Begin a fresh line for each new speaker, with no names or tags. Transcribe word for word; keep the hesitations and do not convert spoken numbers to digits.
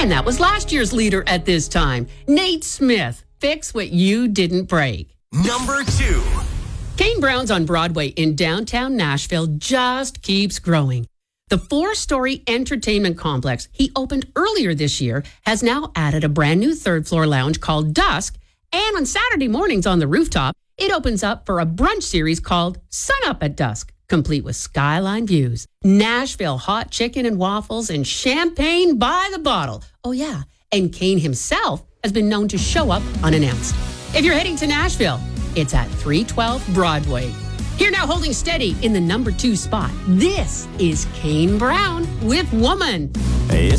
And that was last year's leader at this time, Nate Smith. Fix what you didn't break.
Number two.
Kane Brown's on Broadway in downtown Nashville just keeps growing. The four-story entertainment complex he opened earlier this year has now added a brand new third-floor lounge called Dusk. And on Saturday mornings on the rooftop, it opens up for a brunch series called Sun Up at Dusk, complete with skyline views, Nashville hot chicken and waffles, and champagne by the bottle. Oh, yeah. And Kane himself has been known to show up unannounced. If you're heading to Nashville, it's at three twelve Broadway. Here now, holding steady in the number two spot, this is Kane Brown with Woman.
Hey,